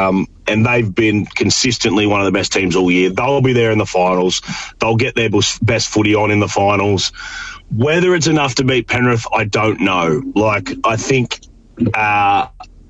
and they've been consistently one of the best teams all year. They'll be there in the finals. They'll get their best footy on in the finals. Whether it's enough to beat Penrith, I don't know. Like, I think, I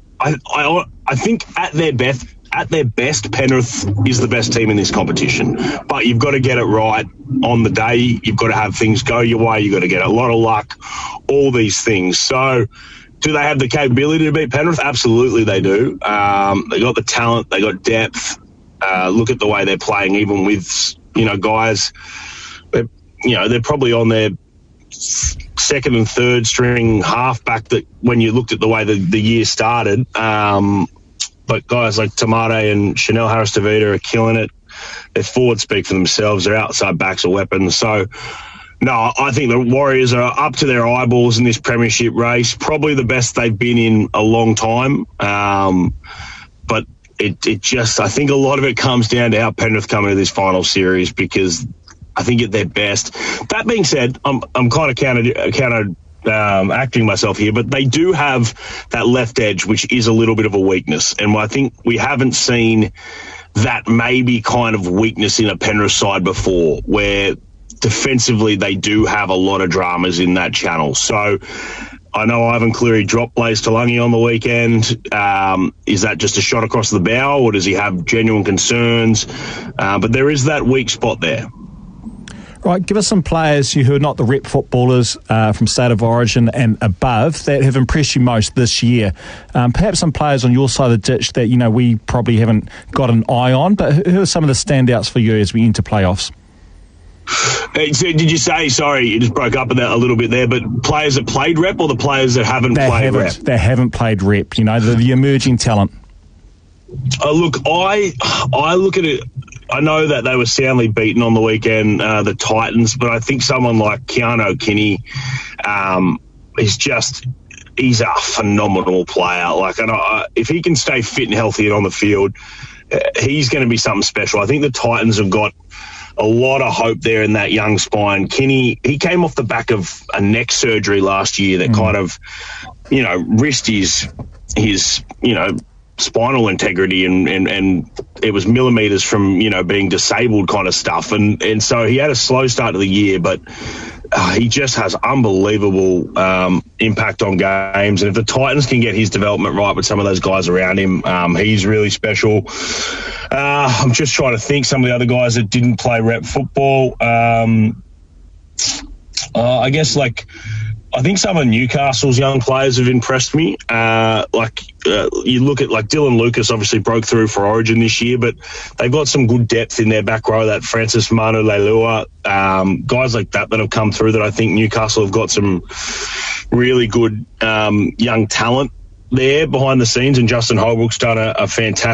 think at their best, Penrith is the best team in this competition. But you've got to get it right on the day. You've got to have things go your way. You've got to get a lot of luck, all these things. So, do they have the capability to beat Penrith? Absolutely they do. They got the talent. They got depth. Look at the way they're playing, even with, guys. They're probably on their second and third string halfback that when you looked at the way the year started. But guys like Tamate and Chanel Harris-Tavita are killing it. Their forwards speak for themselves. Their outside backs are weapons. So, no, I think the Warriors are up to their eyeballs in this premiership race. Probably the best they've been in a long time. But it just, I think a lot of it comes down to how Penrith come into this final series, because I think at their best. That being said, I'm kind of counter acting myself here, but they do have that left edge, which is a little bit of a weakness. And I think we haven't seen that maybe kind of weakness in a Penrith side before, where defensively they do have a lot of dramas in that channel. So I know Ivan Cleary dropped Blaze Talangi on the weekend. Is that just a shot across the bow, or does he have genuine concerns? But there is that weak spot there. Right, give us some players who are not the rep footballers from State of Origin and above that have impressed you most this year. Perhaps some players on your side of the ditch that, we probably haven't got an eye on, but who are some of the standouts for you as we enter playoffs? Did you say, sorry, you just broke up a little bit there, but players that played rep or the players that haven't played rep? They haven't played rep, the emerging talent. Look, I look at it. I know that they were soundly beaten on the weekend, the Titans, but I think someone like Keanu Kinney he's a phenomenal player. Like, if he can stay fit and healthy and on the field, he's going to be something special. I think the Titans have got a lot of hope there in that young spine. Kinney, he came off the back of a neck surgery last year that kind of, risked his spinal integrity and it was millimeters from, being disabled kind of stuff. And so he had a slow start to the year, but he just has unbelievable impact on games. And if the Titans can get his development right with some of those guys around him, he's really special. I'm just trying to think some of the other guys that didn't play rep football. I guess I think some of Newcastle's young players have impressed me. You look at Dylan Lucas obviously broke through for Origin this year, but they've got some good depth in their back row. That Francis Manu Leilua, guys like that have come through that I think Newcastle have got some really good young talent there behind the scenes, and Justin Holbrook's done a fantastic